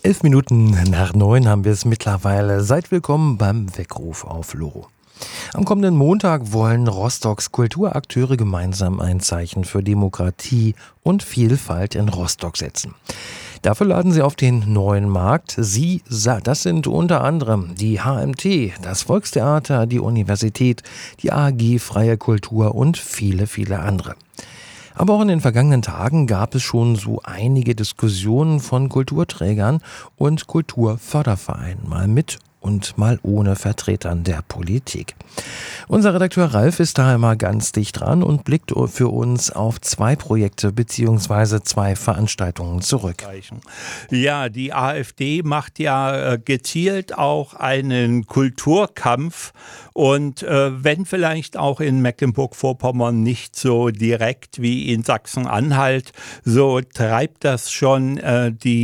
11 Minuten nach 9 haben wir es mittlerweile. Seid willkommen beim Weckruf auf Loro. Am kommenden Montag wollen Rostocks Kulturakteure gemeinsam ein Zeichen für Demokratie und Vielfalt in Rostock setzen. Dafür laden sie auf den neuen Markt. Das sind unter anderem die HMT, das Volkstheater, die Universität, die AG Freie Kultur und viele, viele andere. Aber auch in den vergangenen Tagen gab es schon so einige Diskussionen von Kulturträgern und Kulturfördervereinen, mal mit und mal ohne Vertretern der Politik. Unser Redakteur Ralf ist da immer ganz dicht dran und blickt für uns auf 2 Projekte bzw. 2 Veranstaltungen zurück. Ja, die AfD macht ja gezielt auch einen Kulturkampf und wenn vielleicht auch in Mecklenburg-Vorpommern nicht so direkt wie in Sachsen-Anhalt, so treibt das schon die